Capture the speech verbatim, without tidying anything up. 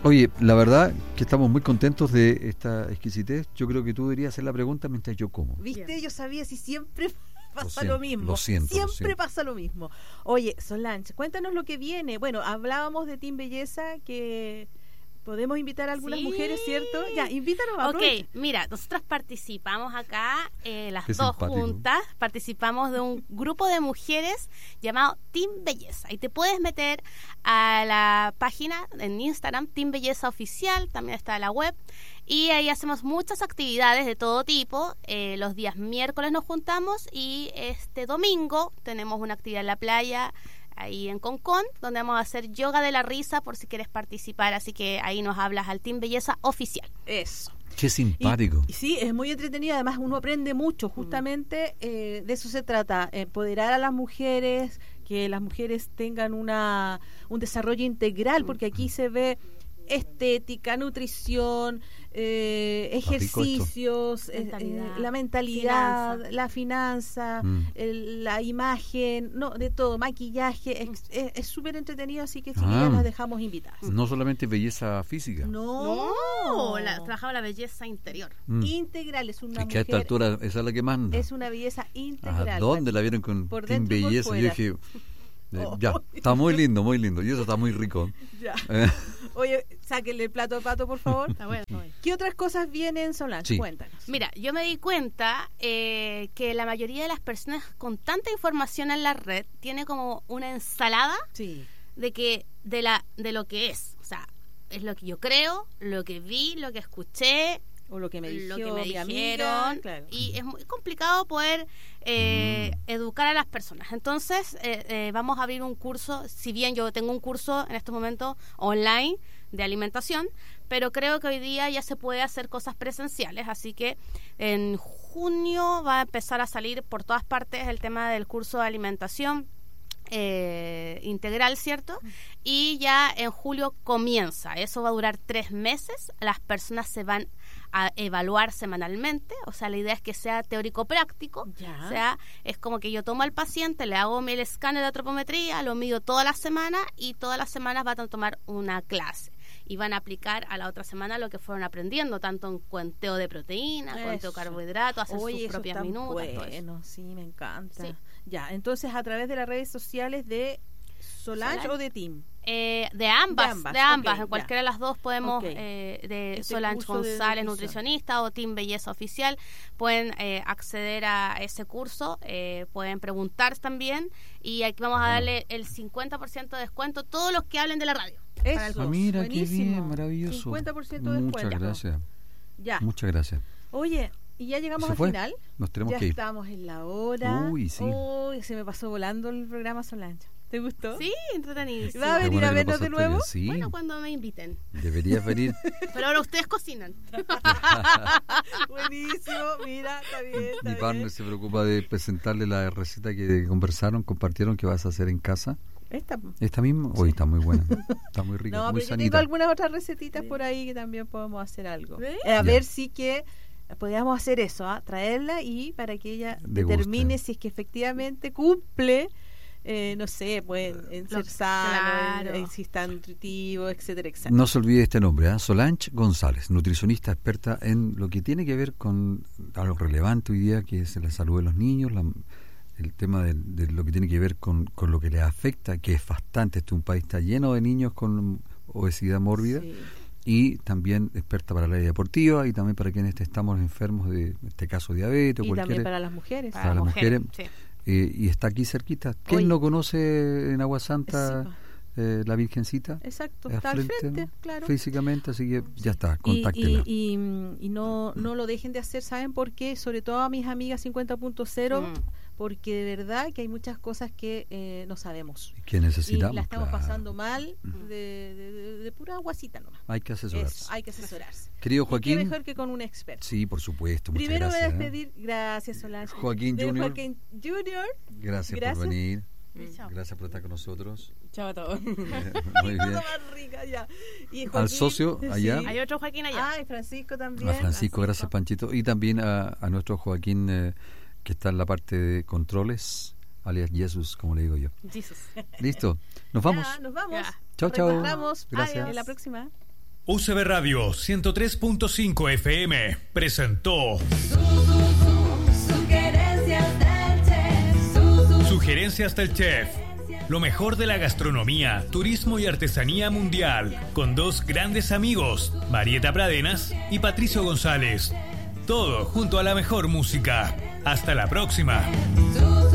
Oye, la verdad que estamos muy contentos de esta exquisitez. Yo creo que tú deberías hacer la pregunta mientras yo como. ¿Viste? Bien. Yo sabía si siempre pasa Lo siento, lo mismo. lo siento, siempre lo siento. pasa lo mismo. Oye, Solange, cuéntanos lo que viene. Bueno, hablábamos de Team Belleza, que podemos invitar a algunas Sí. mujeres, ¿cierto? Ya, invítanos a Ok, mira, nosotros participamos acá, eh, las Qué dos simpático. juntas, participamos de un grupo de mujeres llamado Team Belleza. Y te puedes meter a la página en Instagram, Team Belleza Oficial, también está la web. Y ahí hacemos muchas actividades de todo tipo. Eh, los días miércoles nos juntamos y este domingo tenemos una actividad en la playa, ahí en Concón, donde vamos a hacer yoga de la risa por si quieres participar. Así que ahí nos hablas al Team Belleza Oficial. Eso. Qué simpático. Y, y sí, es muy entretenido, además uno aprende mucho, justamente eh, de eso se trata, empoderar a las mujeres, que las mujeres tengan una un desarrollo integral, porque aquí se ve estética, nutrición, eh, ejercicios, eh, Mentalidad, eh, la mentalidad, finanza. la finanza, Mm. el- la imagen, no, de todo, maquillaje, es- es es súper entretenido, así que sí, Ah. ya las dejamos invitadas. No solamente belleza física. No, No, la, trabajaba la belleza interior. Mm. integral, es una Es que a esta mujer, altura esa es la que manda. es una belleza integral. ¿A dónde la vieron con Por Team dentro y por Belleza? Yo fuera. dije, eh, Oh. ya, está muy lindo, muy lindo. Y eso está muy rico. Ya. Eh, Oye, sáquenle el plato de pato, por favor. Está bueno, está bueno. ¿Qué otras cosas vienen, Solange? Sí. Cuéntanos. Mira, yo me di cuenta eh, que la mayoría de las personas con tanta información en la red tiene como una ensalada Sí. de que de la de lo que es, o sea, es lo que yo creo, lo que vi, lo que escuché, O lo que me dijo lo que me mi amiga, dijeron, claro. y es muy complicado poder eh, Mm. educar a las personas. Entonces eh, eh, vamos a abrir un curso, si bien yo tengo un curso en estos momentos online de alimentación, pero creo que hoy día ya se puede hacer cosas presenciales, así que en junio va a empezar a salir por todas partes el tema del curso de alimentación eh, integral, ¿cierto? Y ya en julio comienza, eso va a durar tres meses, las personas se van a evaluar semanalmente, o sea, la idea es que sea teórico-práctico, Ya. o sea, es como que yo tomo al paciente, le hago el escáner de antropometría, lo mido toda la semana y todas las semanas van a tomar una clase y van a aplicar a la otra semana lo que fueron aprendiendo, tanto en cuenteo de proteína, cuenteo Eso. de carbohidratos, hacer Oye, sus eso propias está minutas, todo eso. bueno, sí, me encanta. Sí. Ya, entonces a través de las redes sociales de Solange, Solange. o de Team. Eh, de ambas, De ambas, de ambas, ok, en cualquiera de las dos podemos, Ok. eh, de Este Solange curso de González, nutrición. nutricionista, o Team Belleza Oficial, pueden eh, acceder a ese curso, eh, pueden preguntar también, y aquí vamos a darle el cincuenta por ciento de descuento, todos los que hablen de la radio. para el Eso, Ah, mira, qué buenísimo. bien, maravilloso. cincuenta por ciento de Muchas descuento. gracias. Ya. Muchas gracias. Oye, y ya llegamos ¿Se al fue? final. Nos tenemos Ya que ir. estamos en la hora. Uy, sí. Uy, se me pasó volando el programa Solange. ¿Te gustó? Sí, entretenidísimo. ¿Va a Qué venir bueno a que lo vernos de pasaste nuevo? bien. Sí, Bueno, cuando me inviten. deberías venir. Pero ahora ustedes cocinan. Buenísimo, mira, está bien, está Mi bien. partner se preocupa de presentarle la receta que conversaron, compartieron que vas a hacer en casa. Esta. ¿Esta misma? Hoy está muy buena. Está muy rica, No, muy pero yo tengo sanita. algunas otras recetitas por ahí que también podemos hacer algo. ¿Sí? Eh, a Ya. ver si que podríamos hacer eso, ¿ah? Traerla y para que ella Deguste. determine si es que efectivamente cumple, eh, no sé, pues en ser Lo- sano, claro. en- en si está nutritivo, etcétera, etcétera. No se olvide este nombre, ¿eh? Solange González, nutricionista experta en lo que tiene que ver con algo relevante hoy día, que es la salud de los niños, la- el tema de, de lo que tiene que ver con, con lo que les afecta, que es bastante. Este un país está lleno de niños con obesidad mórbida. Sí. Y también experta para la área deportiva y también para quienes estamos enfermos de, en este caso, diabetes o Y cualquier... también para las mujeres. Para las mujeres. sí. eh, y está aquí cerquita. ¿Quién Oye. no conoce en Agua Santa Sí, pa. eh, la Virgencita? Exacto, Al está al frente, frente, ¿no? claro. Físicamente, así que ya está, Y, contáctela. y, y, y no, no lo dejen de hacer, ¿saben por qué? Sobre todo a mis amigas cincuenta punto cero, Mm. porque de verdad que hay muchas cosas que eh, no sabemos. ¿Qué necesitamos? Y la estamos Claro. pasando mal de, de, de- de pura guasita nomás. Hay que asesorarse. Eso, hay que asesorarse. Querido Y qué Joaquín. mejor que con un experto. Sí, por supuesto. Muchas Primero gracias. voy a ¿eh? despedir, gracias Solange. Joaquín De Junior. Joaquín Junior. Gracias, Gracias. por venir. Chao. Gracias por estar con nosotros. Chao a todos. Eh, Muy Cosa bien. más rica, ya. Y Al Joaquín, socio, allá. sí. Hay otro Joaquín allá. Ah, y Francisco también. A Francisco, gracias Panchito. Y también a, a nuestro Joaquín, eh, que está en la parte de controles, alias Jesús, como le digo yo. Jesus. Listo, nos vamos. Ya, nos vamos. Ya. Chao, chao. Reencontramos Gracias. en la próxima. U C B Radio ciento tres punto cinco F M presentó Su, su, su, sugerencias del chef. Su, su, Sugerencias del Chef. Lo mejor de la gastronomía, turismo y artesanía mundial, con dos grandes amigos, Marieta Pradenas y Patricio González. Todo junto a la mejor música. Hasta la próxima. su,